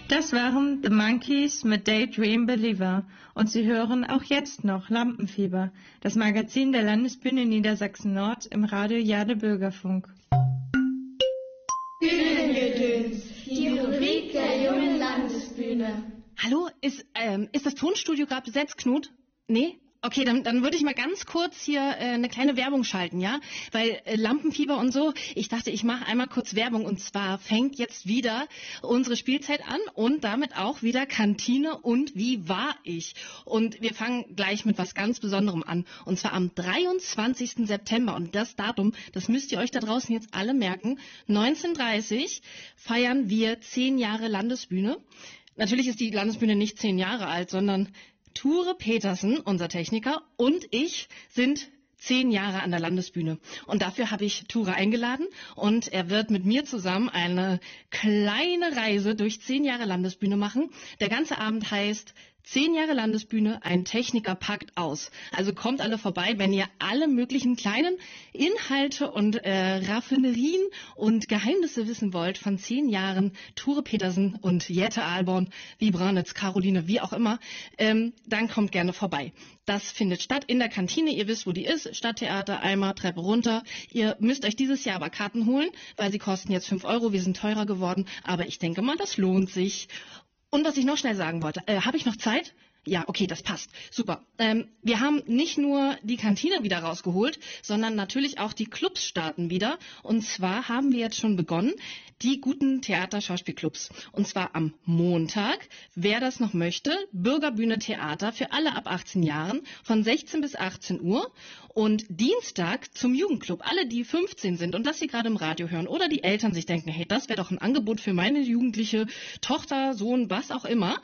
Das waren The Monkees mit Daydream Believer und Sie hören auch jetzt noch Lampenfieber, das Magazin der Landesbühne Niedersachsen-Nord im Radio Jade Bürgerfunk. Bühnengedöns, die Rubrik der jungen Landesbühne. Hallo, ist das Tonstudio gerade besetzt, Knut? Nee? Okay, dann würde ich mal ganz kurz hier eine kleine Werbung schalten, ja? Weil Lampenfieber und so, ich dachte, ich mache einmal kurz Werbung und zwar fängt jetzt wieder unsere Spielzeit an und damit auch wieder Kantine und Wie war ich? Und wir fangen gleich mit was ganz Besonderem an und zwar am 23. September und das Datum, das müsst ihr euch da draußen jetzt alle merken, 19:30 feiern wir 10 Jahre Landesbühne. Natürlich ist die Landesbühne nicht 10 Jahre alt, sondern Ture Petersen, unser Techniker, und ich sind 10 Jahre an der Landesbühne. Und dafür habe ich Ture eingeladen und er wird mit mir zusammen eine kleine Reise durch 10 Jahre Landesbühne machen. Der ganze Abend heißt 10 Jahre Landesbühne, ein Techniker packt aus. Also kommt alle vorbei, wenn ihr alle möglichen kleinen Inhalte und Raffinerien und Geheimnisse wissen wollt von 10 Jahren Ture Petersen und Jette Ahlborn, Vibranitz, Caroline, wie auch immer, dann kommt gerne vorbei. Das findet statt in der Kantine. Ihr wisst, wo die ist. Stadttheater, Eimer, Treppe runter. Ihr müsst euch dieses Jahr aber Karten holen, weil sie kosten jetzt 5 Euro. Wir sind teurer geworden. Aber ich denke mal, das lohnt sich. Und was ich noch schnell sagen wollte, habe ich noch Zeit? Ja, okay, das passt. Super. Wir haben nicht nur die Kantine wieder rausgeholt, sondern natürlich auch die Clubs starten wieder. Und zwar haben wir jetzt schon begonnen, die guten Theater-Schauspielclubs. Und zwar am Montag, wer das noch möchte, Bürgerbühne Theater für alle ab 18 Jahren von 16 bis 18 Uhr. Und Dienstag zum Jugendclub. Alle, die 15 sind und das Sie gerade im Radio hören oder die Eltern sich denken, hey, das wäre doch ein Angebot für meine jugendliche Tochter, Sohn, was auch immer.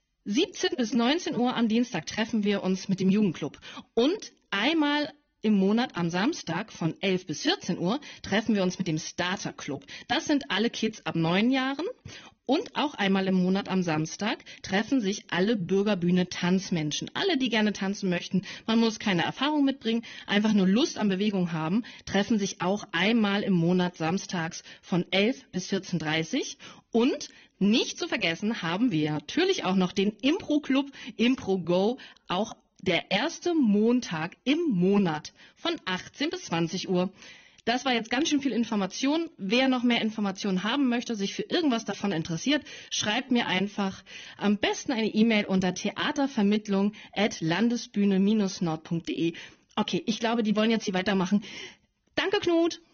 17 bis 19 Uhr am Dienstag treffen wir uns mit dem Jugendclub. Und einmal im Monat am Samstag von 11 bis 14 Uhr treffen wir uns mit dem Starter Club. Das sind alle Kids ab 9 Jahren. Und auch einmal im Monat am Samstag treffen sich alle Bürgerbühne-Tanzmenschen. Alle, die gerne tanzen möchten. Man muss keine Erfahrung mitbringen, einfach nur Lust an Bewegung haben, treffen sich auch einmal im Monat samstags von 11 bis 14:30 Uhr. Und nicht zu vergessen haben wir natürlich auch noch den Impro-Club Impro Go, auch der erste Montag im Monat von 18 bis 20 Uhr. Das war jetzt ganz schön viel Information. Wer noch mehr Informationen haben möchte, sich für irgendwas davon interessiert, schreibt mir einfach am besten eine E-Mail unter theatervermittlung@landesbühne-nord.de. Okay, ich glaube, die wollen jetzt hier weitermachen. Danke, Knut.